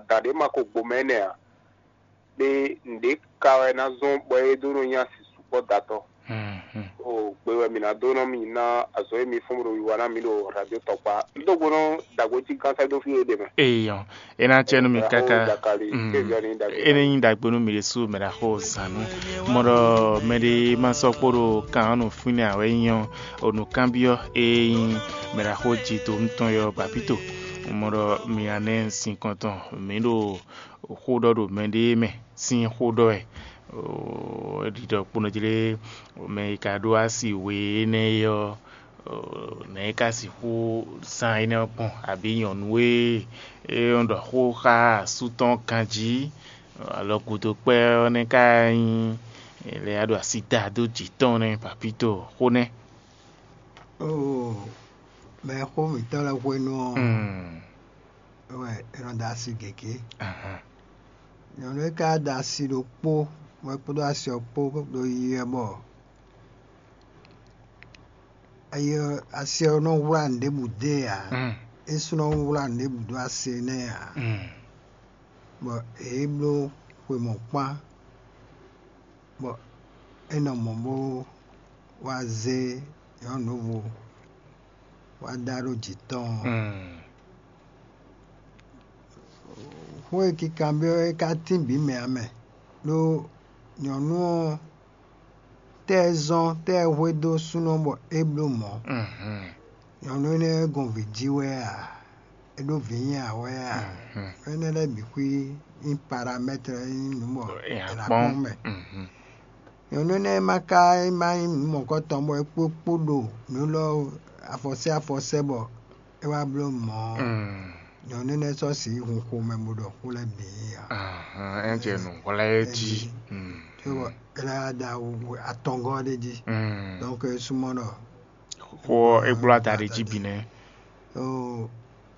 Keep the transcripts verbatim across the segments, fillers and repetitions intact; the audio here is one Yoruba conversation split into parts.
dade mako bomene de nde kawe na zon boy duru nya si support dato o gbewe mi na dono mi na azoe mi fumro wana mi lo radio topa ndo gono dagoti kansa do fi ede me eyo ena chenu mi kaka ene yin da gbonu mi su me da ho sanu moro me de masoporo kanu funi awe yan onu cambio e me da ho jito nton yo papito moro mi anen cinquante mi do hodo do me de me sin hodo e o dido pono jile me ka do asi we ne yo na ka si hu san ina pon abi yon we e on do ho ha suton kanji alors que to pe on ka yin le ado asita do jiton ne papito hone oh me ho mi ta la bueno mm ouais era da si keke aha yon le ka da si do po mo po do asi po do ye mo ayo asi no wura nde bude ya esu no wura nde budu asi ne ya bo eblo we mo pa bo eno mo bo wa ze yon no wo wa daro jiton we ki cambio e ka timbi me ame lo nyonu tezon te wedo suno mo eblo mo mhm nyonu ne gonviji we a edo vinya we a ene le bi kwi in parametre in mo la pome mhm nyonu ne maka ma mo ko tombo epopo do no lo afose afose bo e wa blo mo nyonu ne so si hun ko me mo do ko le bi ya aha enje no wala eji mm so la da atongo de ji donc sumono ko ebula da de ji bine oh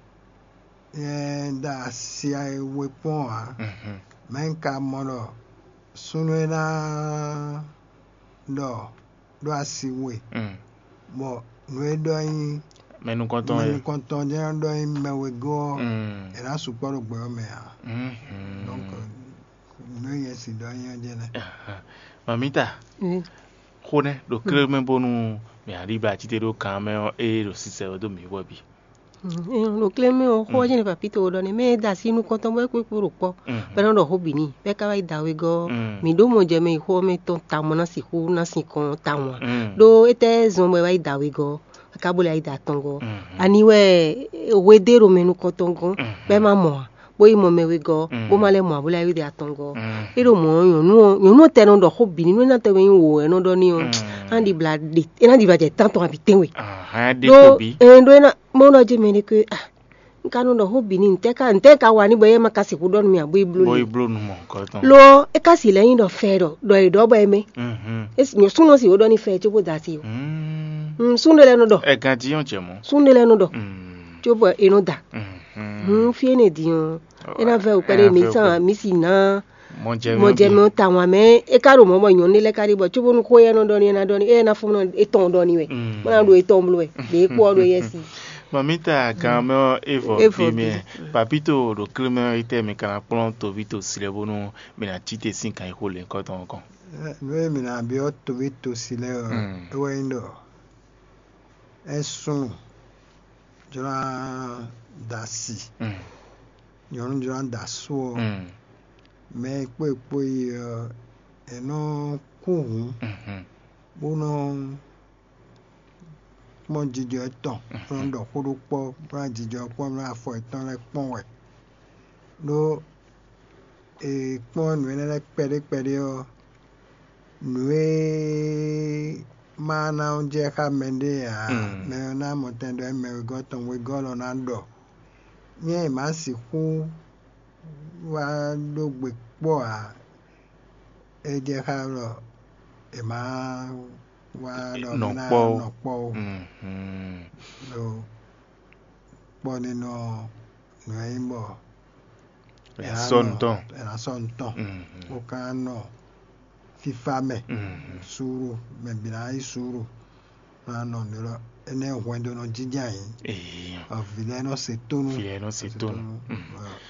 and da si ai weapon ah men ka mono sunu na do do asiwe mo no do yin menu konton menu konton je do yin mewe go e la suporo gbe o me ah donc no yes do yin je na mamita hone do kreme bonu mi arriba ti do kame e do sise do mi wobi lo kleme o ho je ne papito do ne me da sinu konton bo ku ku po pero do hobini be ka vai dawe go mi do mo je me ho me ton ta mo na si hu na si kon ta won do ete zon bo vai dawe go ka bo le ai da tongo ani we we dero menu konton go be ma mo boy mo me we go bo ma le mo bo le ai da tongo ero mo yon no yon no te no do hobini no na te we wo e no do ni o andi blood e na di ba je tanto habiten we ah de ko bi e do na mo no je me ne ke ah nkanu do hobini nte ka nte ka wa ni boye makasi ku don mi abo iblu boy iblu no mo ko ton lo e ka si leyin do fe do do e do boy me mhm es mi suno si o do ni fe ti bo da si o mm sunde le no do e kan ti yon che mo sunde le no do mm ti o bo e no da mhm mm fi ene di o e na fe o pere mi san mi si na mo je mo je mo ta wa me e ka ro mo mo yon ni le ka ri bo ti bo nu ko ye no do ni na do ni e na fu no e ton do ni we mo na do e ton blu we de ko do yes mamita kame evo bime papito do kreme ite me kana pronto vito silebono me na tite sin kan ko le ko ton kon we mi na bi o to vito sile o we ndo esun jora dasi yon jora daso me pe pe e no ku bono mo jijo ton from do kuru po bra jijo po na fo ton le pon we do e pon we le pere pere o nwe mana onje ka mende ya me na mo tendo me go ton we go lo na do nye ma si ku wa do gbe po a e je ka ro e ma wa do na no po mhm lo po ni no no imbo ya son ton era son ton o ka no fifa me suru me bina suru na no no ene wendo no jija yin eh of vileno setonu vileno setonu